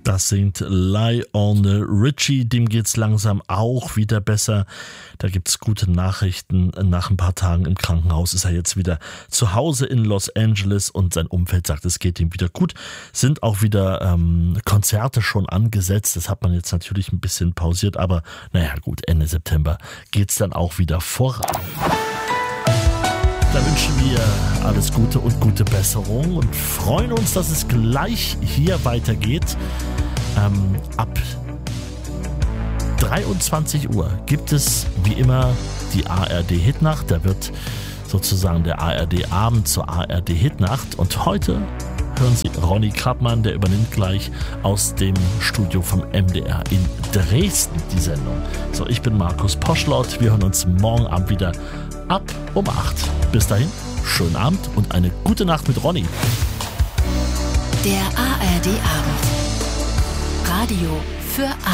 Das singt Lionel Richie, dem geht's langsam auch wieder besser. Da gibt's gute Nachrichten. Nach ein paar Tagen im Krankenhaus ist er jetzt wieder zu Hause in Los Angeles und sein Umfeld sagt, es geht ihm wieder gut. Sind auch wieder Konzerte schon angesetzt. Das hat man jetzt natürlich ein bisschen pausiert, aber naja gut, Ende September geht's dann auch wieder voran. Da wünschen wir alles Gute und gute Besserung und freuen uns, dass es gleich hier weitergeht. Ab 23 Uhr gibt es wie immer die ARD-Hitnacht. Da wird sozusagen der ARD-Abend zur ARD-Hitnacht. Und heute hören Sie Ronny Krappmann, der übernimmt gleich aus dem Studio vom MDR in Dresden die Sendung. So, ich bin Markus Poschlott. Wir hören uns morgen Abend wieder ab um 8. Bis dahin, schönen Abend und eine gute Nacht mit Ronny. Der ARD-Abend. Radio für alle.